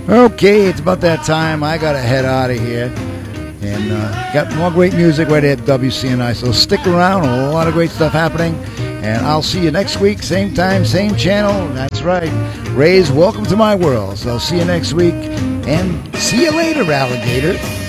Okay, it's about that time. I gotta head out of here. And got more great music right here at WCNI. So stick around. A lot of great stuff happening. And I'll see you next week. Same time, same channel. That's right. Ray's Welcome to My World. So I'll see you next week. And see you later, alligator.